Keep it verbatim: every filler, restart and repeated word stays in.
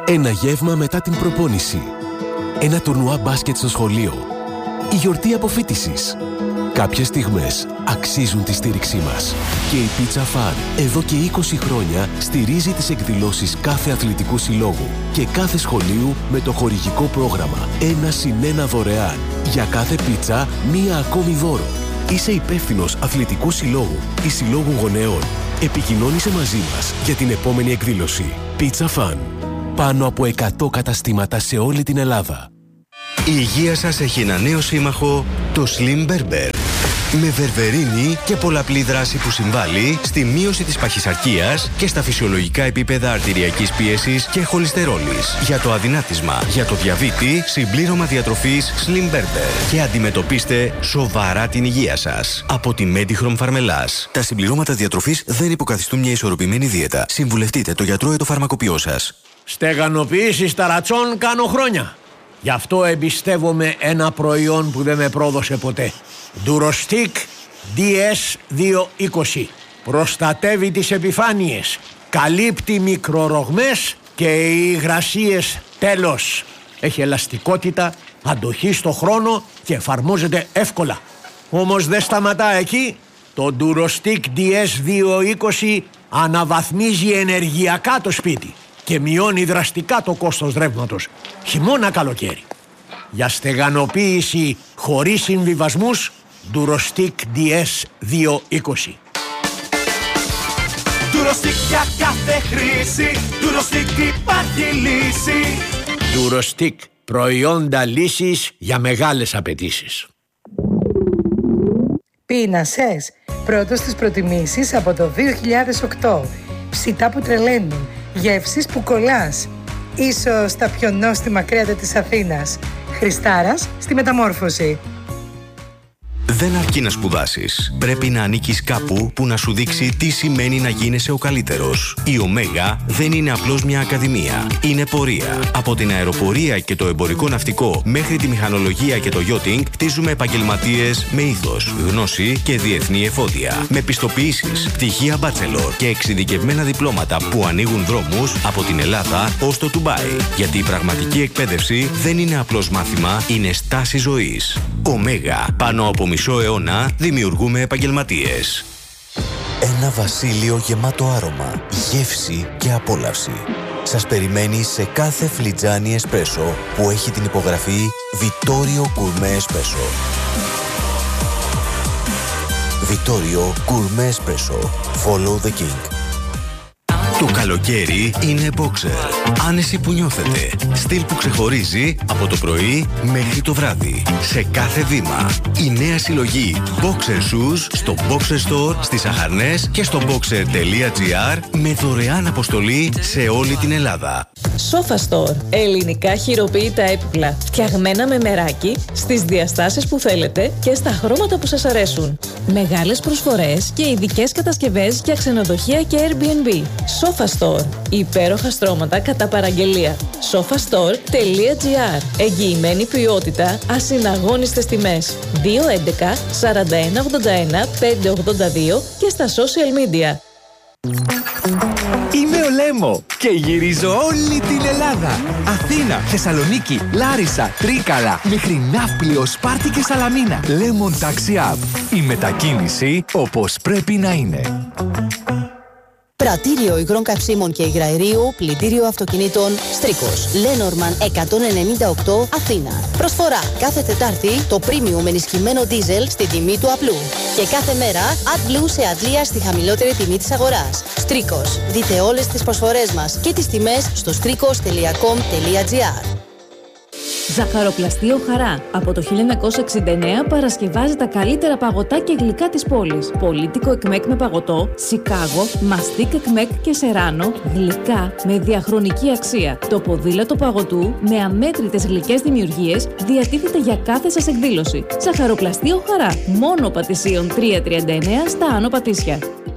Ένα γεύμα μετά την προπόνηση. Ένα τουρνουά μπάσκετ στο σχολείο. Η γιορτή αποφοίτησης. Κάποιες στιγμές αξίζουν τη στήριξή μας. Και η Pizza Fun εδώ και είκοσι χρόνια στηρίζει τις εκδηλώσεις κάθε αθλητικού συλλόγου και κάθε σχολείου με το χορηγικό πρόγραμμα ένα συν ένα δωρεάν. Για κάθε πίτσα, μία ακόμη δώρο. Είσαι υπεύθυνος αθλητικού συλλόγου ή συλλόγου γονέων. Επικοινώνησε μαζί μας για την επόμενη εκδήλωση. Pizza Fun. Πάνω από εκατό καταστήματα σε όλη την Ελλάδα. Η υγεία σας έχει ένα νέο σύμμαχο, το Slim Berber. Με βερβερίνη και πολλαπλή δράση που συμβάλλει στη μείωση της παχυσαρκίας και στα φυσιολογικά επίπεδα αρτηριακής πίεσης και χολυστερόλης. Για το αδυνάτισμα, για το διαβήτη, συμπλήρωμα διατροφής Slim Berber. Και αντιμετωπίστε σοβαρά την υγεία σας. Από τη Medichrome Farmelas. Τα συμπληρώματα διατροφής δεν υποκαθιστούν μια ισορροπημένη δίαιτα. Συμβουλευτείτε το γιατρό ή το φαρμακοποιό σας. Στεγανοποίηση ταρατσών κάνω χρόνια. Γι' αυτό εμπιστεύομαι ένα προϊόν που δεν με πρόδωσε ποτέ. Durostic ντι ες διακόσια είκοσι. Προστατεύει τις επιφάνειες, καλύπτει μικρορογμές και οι υγρασίες τέλος. Έχει ελαστικότητα, αντοχή στο χρόνο και εφαρμόζεται εύκολα. Όμως δεν σταματά εκεί. Το Durostic ντι ες διακόσια είκοσι αναβαθμίζει ενεργειακά το σπίτι και μειώνει δραστικά το κόστος ρεύματος, χειμώνα καλοκαίρι. Για στεγανοποίηση χωρίς συμβιβασμούς, Durostic ντι ες διακόσια είκοσι. Durostic για κάθε χρήση, Durostic υπάρχει λύση. Durostic, προϊόντα λύσης για μεγάλες απαιτήσεις. Πείνασες, πρώτος στις προτιμήσεις από το δύο χιλιάδες οκτώ. Ψητά που τρελαίνουν, γεύσεις που κολλάς. Ίσως τα πιο νόστιμα κρέατα της Αθήνας. Χριστάρας στη Μεταμόρφωση. Δεν αρκεί να σπουδάσεις. Πρέπει να ανήκεις κάπου που να σου δείξει τι σημαίνει να γίνεσαι ο καλύτερος. Η Ωμέγα δεν είναι απλώς μια ακαδημία. Είναι πορεία. Από την αεροπορία και το εμπορικό ναυτικό μέχρι τη μηχανολογία και το yachting, χτίζουμε επαγγελματίες με ήθος, γνώση και διεθνή εφόδια. Με πιστοποιήσεις, πτυχία bachelor και εξειδικευμένα διπλώματα που ανοίγουν δρόμους από την Ελλάδα ως το Ντουμπάι. Γιατί η πραγματική εκπαίδευση δεν είναι απλώς μάθημα, είναι στάση ζωής. Ωμέγα. Πάνω από μισό αιώνα δημιουργούμε επαγγελματίες. Ένα βασίλειο γεμάτο άρωμα, γεύση και απόλαυση. Σας περιμένει σε κάθε φλιτζάνι εσπρέσο που έχει την υπογραφή Vittorio Gourmet Espresso. Vittorio Gourmet Espresso. Follow the King. Το καλοκαίρι είναι boxer. Άνεση που νιώθετε. Στυλ που ξεχωρίζει από το πρωί μέχρι το βράδυ. Σε κάθε βήμα. Η νέα συλλογή Boxer Shoes στο Boxer Store, στις Αχαρνές και στο boxer τελεία gr με δωρεάν αποστολή σε όλη την Ελλάδα. Sofa Store. Ελληνικά χειροποίητα έπιπλα. Φτιαγμένα με μεράκι, στις διαστάσεις που θέλετε και στα χρώματα που σας αρέσουν. Μεγάλες προσφορές και ειδικές κατασκευές για ξενοδοχεία και Airbnb. Sofa Store. Υπέροχα στρώματα κατά παραγγελία. sofa store τελεία gr. Εγγυημένη ποιότητα, ασυναγώνιστες τιμές. δύο έντεκα σαράντα ένα ογδόντα ένα πεντακόσια ογδόντα δύο και στα social media. Είμαι ο Λέμο και γυρίζω όλη την Ελλάδα. Αθήνα, Θεσσαλονίκη, Λάρισα, Τρίκαλα, μέχρι Ναύπλιο, Σπάρτη και Σαλαμίνα. Lemon Taxi App. Η μετακίνηση όπως πρέπει να είναι. Πρατήριο υγρών καυσίμων και υγραερίου, πλυντήριο αυτοκινήτων, Στρίκος. Lenormand εκατόν ενενήντα οκτώ, Αθήνα. Προσφορά κάθε Τετάρτη το premium ενισχυμένο diesel στη τιμή του απλού. Και κάθε μέρα AdBlue σε αντλία στη χαμηλότερη τιμή της αγοράς. Στρίκος. Δείτε όλες τις προσφορές μας και τις τιμές στο στρίκος τελεία κομ τελεία gr. Ζαχαροπλαστείο Χαρά. Από το χίλια εννιακόσια εξήντα εννέα παρασκευάζει τα καλύτερα παγωτά και γλυκά της πόλης. Πολύτικο εκμέκ με παγωτό, Σικάγο, μαστίκ εκμέκ και σεράνο, γλυκά με διαχρονική αξία. Το ποδήλατο παγωτού με αμέτρητες γλυκές δημιουργίες διατίθεται για κάθε σας εκδήλωση. Ζαχαροπλαστείο Χαρά. Μόνο Πατησίων τριακόσια τριάντα εννέα στα Άνω Πατήσια.